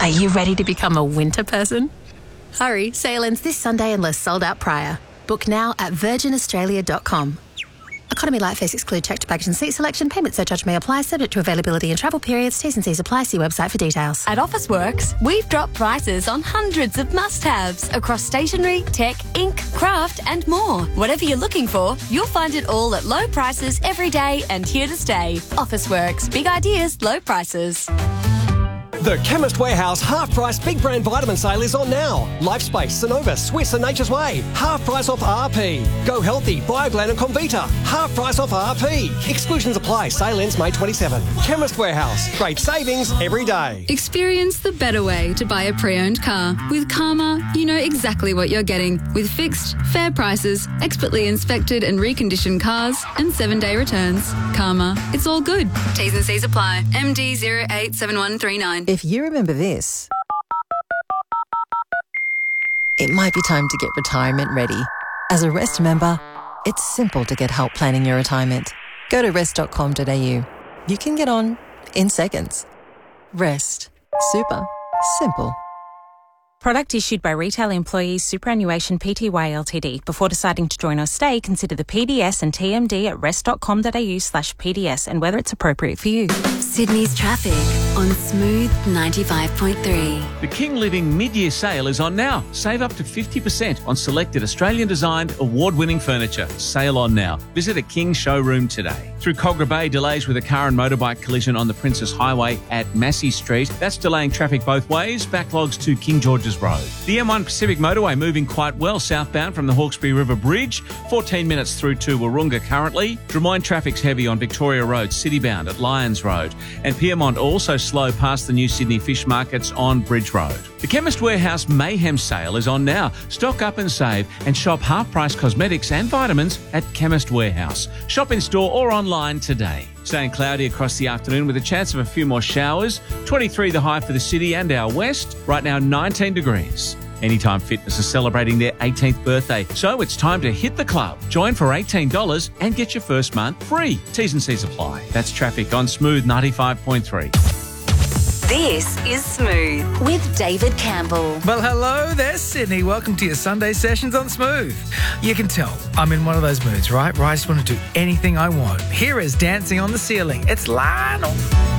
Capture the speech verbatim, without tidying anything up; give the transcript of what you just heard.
Are you ready to become a winter person? Hurry, sale ends this Sunday unless sold out prior. Book now at virgin australia dot com. Economy light fares exclude checked baggage and seat selection. Payment surcharge may apply, subject to availability and travel periods. T's and C's apply. See website for details. At Officeworks, we've dropped prices on hundreds of must-haves across stationery, tech, ink, craft and more. Whatever you're looking for, you'll find it all at low prices every day and here to stay. Officeworks. Big ideas, low prices. The Chemist Warehouse half-price big brand vitamin sale is on now. Lifespace, Sonova, Swiss and Nature's Way. Half price off R P. Go Healthy, Bioglan and Comvita. Half price off R P. Exclusions apply. Sale ends May twenty-seventh. Chemist Warehouse. Great savings every day. Experience the better way to buy a pre-owned car. With Karma, you know exactly what you're getting. With fixed, fair prices, expertly inspected and reconditioned cars, and seven-day returns. Karma, it's all good. T's and C's apply. M D zero eight seven one three nine. If you remember this, it might be time to get retirement ready. As a Rest member, it's simple to get help planning your retirement. Go to rest dot com dot a u. You can get on in seconds. Rest. Super. Simple. Product issued by Retail Employees Superannuation Pty Ltd. Before deciding to join or stay, consider the P D S and T M D at rest dot com dot a u slash P D S and whether it's appropriate for you. Sydney's traffic on Smooth ninety-five point three. The King Living mid-year sale is on now. Save up to fifty percent on selected Australian-designed, award-winning furniture. Sale on now. Visit a King showroom today. Through Cogra Bay, delays with a car and motorbike collision on the Princess Highway at Massey Street. That's delaying traffic both ways. Backlogs to King George's Road. The M one Pacific Motorway moving quite well southbound from the Hawkesbury River Bridge. fourteen minutes through to Wahroonga currently. Drummoyne traffic's heavy on Victoria Road, citybound at Lyons Road. And Pyrmont also slow past the new Sydney fish markets on Bridge Road. The Chemist Warehouse Mayhem sale is on now. Stock up and save and shop half-price cosmetics and vitamins at Chemist Warehouse. Shop in store or online today. Staying cloudy across the afternoon with a chance of a few more showers. twenty-three the high for the city and our west. Right now nineteen degrees. Anytime Fitness is celebrating their eighteenth birthday, so it's time to hit the club. Join for eighteen dollars and get your first month free. T's and C's apply. That's traffic on Smooth ninety-five point three. This is Smooth with David Campbell. Well, hello there, Sydney. Welcome to your Sunday sessions on Smooth. You can tell I'm in one of those moods, right? Where I just want to do anything I want. Here is Dancing on the Ceiling. It's Lionel.